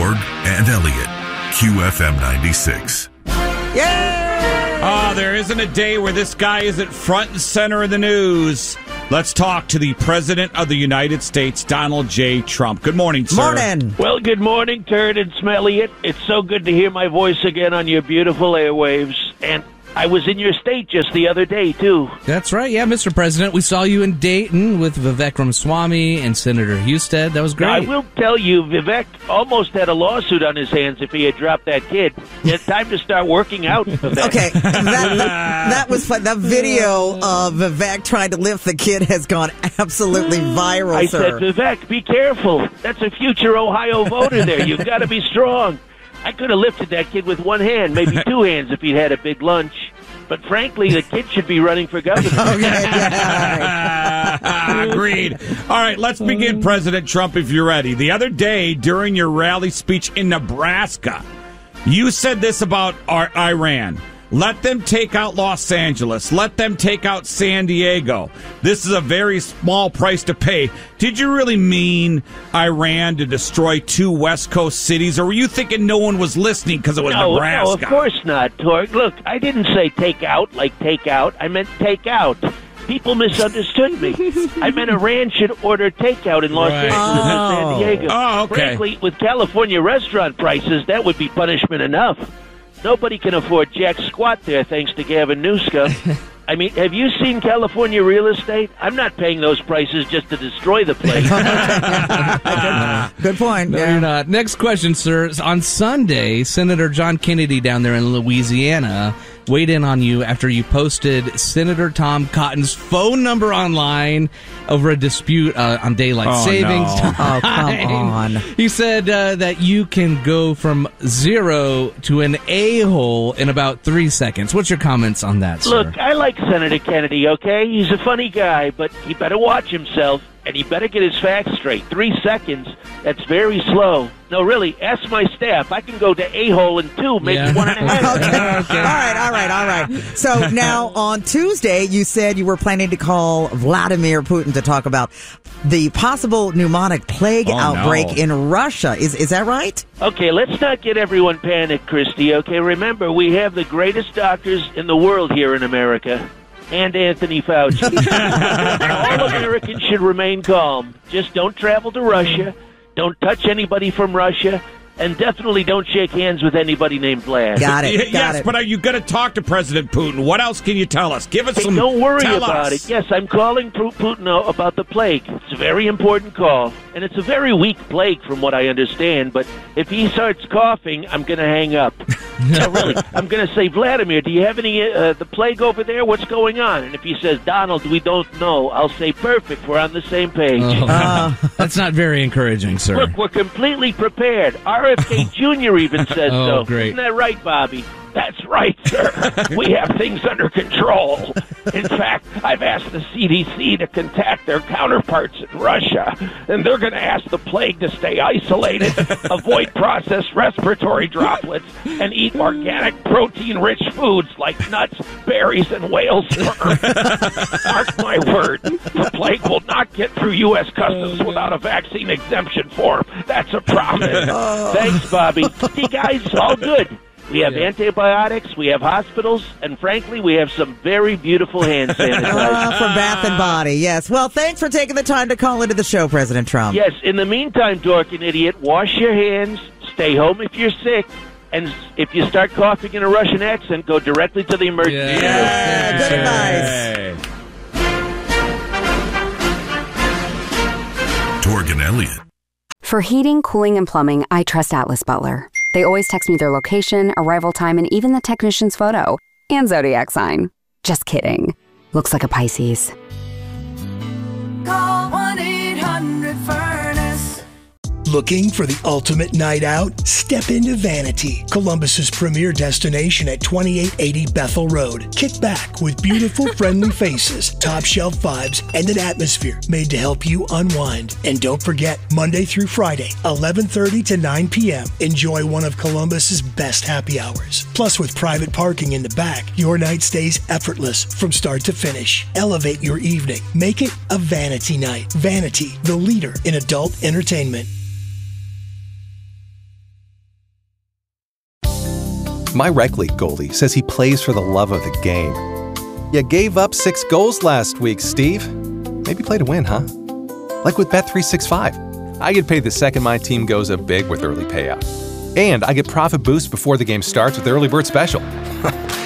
Torg and Elliott, QFM 96. Yeah! There isn't a day where this guy isn't front and center in the news. Let's talk to the President of the United States, Donald J. Trump. Good morning, sir. Morning. Well, good morning, Turd and Smelliot. It's so good to hear my voice again on your beautiful airwaves. And I was in your state just the other day, too. That's right. Yeah, Mr. President. We saw you in Dayton with Vivek Ramaswamy and Senator Husted. That was great. Now, I will tell you, Vivek almost had a lawsuit on his hands if he had dropped that kid. It's time to start working out, Vivek. Okay, that was fun. The video of Vivek trying to lift the kid has gone absolutely viral, I sir. said, Vivek, be careful. That's a future Ohio voter there. You've got to be strong. I could have lifted that kid with one hand, maybe two hands if he'd had a big lunch. But frankly, the kid should be running for governor. Okay, yeah, Agreed. All right, let's begin, President Trump, if you're ready. The other day, during your rally speech in Nebraska, you said this about Iran. Let them take out Los Angeles. Let them take out San Diego. This is a very small price to pay. Did you really mean Iran to destroy two West Coast cities, or were you thinking no one was listening because it was Nebraska? No, of course not, Torg. Look, I didn't say take out like take out. I meant take out. People misunderstood me. I meant Iran should order takeout in Los Angeles and San Diego. Oh, okay. Frankly, with California restaurant prices, that would be punishment enough. Nobody can afford jack squat there, thanks to Gavin Newsom. I mean, have you seen California real estate? I'm not paying those prices just to destroy the place. Good point. No, you're not. Next question, sir. On Sunday, Senator John Kennedy down there in Louisiana weighed in on you after you posted Senator Tom Cotton's phone number online over a dispute on daylight savings time. Oh, come on. He said that you can go from zero to an a-hole in about 3 seconds. What's your comments on that, sir? Look, I like Senator Kennedy, okay? He's a funny guy, but he better watch himself, and he better get his facts straight. 3 seconds, that's very slow. No, really, ask my staff. I can go to a-hole in 2, maybe 1.5. Okay. All right. So now on Tuesday, you said you were planning to call Vladimir Putin to talk about the possible pneumonic plague outbreak in Russia. Is that right? Okay, let's not get everyone panicked, Christy, okay? Remember, we have the greatest doctors in the world here in America. And Anthony Fauci. All Americans should remain calm. Just don't travel to Russia. Don't touch anybody from Russia. And definitely don't shake hands with anybody named Vlad. Got it. Yes, but are you going to talk to President Putin? What else can you tell us? Give us some. Don't worry about it. Yes, I'm calling Putin about the plague. It's a very important call. And it's a very weak plague from what I understand. But if he starts coughing, I'm going to hang up. No, really. I'm going to say, Vladimir, do you have any the plague over there? What's going on? And if he says, Donald, we don't know, I'll say, perfect. We're on the same page. That's not very encouraging, sir. Look, we're completely prepared. RFK Jr. even said so. Great. Isn't that right, Bobby? That's right, sir. We have things under control. In fact, I've asked the CDC to contact their counterparts in Russia, and they're going to ask the plague to stay isolated, avoid processed respiratory droplets, and eat organic protein-rich foods like nuts, berries, and whale sperm. Mark my word, the plague will not get through U.S. Customs without a vaccine exemption form. That's a promise. Thanks, Bobby. See, guys, all good. We have antibiotics, we have hospitals, and frankly, we have some very beautiful hand sanitizer. For Bath and Body, yes. Well, thanks for taking the time to call into the show, President Trump. Yes, in the meantime, dork and idiot, wash your hands, stay home if you're sick, and if you start coughing in a Russian accent, go directly to the emergency room. Yeah, good advice. Torg and Elliott. For heating, cooling, and plumbing, I trust Atlas Butler. They always text me their location, arrival time, and even the technician's photo. And zodiac sign. Just kidding. Looks like a Pisces. Call 1-800-FURNACE. Looking for the ultimate night out? Step into Vanity, Columbus's premier destination at 2880 Bethel Road. Kick back with beautiful, friendly faces, top shelf vibes, and an atmosphere made to help you unwind. And don't forget, Monday through Friday, 11:30 to 9 p.m., enjoy one of Columbus's best happy hours. Plus, with private parking in the back, your night stays effortless from start to finish. Elevate your evening. Make it a Vanity night. Vanity, the leader in adult entertainment. My rec league goalie says he plays for the love of the game. You gave up 6 goals last week, Steve. Maybe play to win, huh? Like with Bet365. I get paid the second my team goes up big with early payout. And I get profit boost before the game starts with Early Bird Special.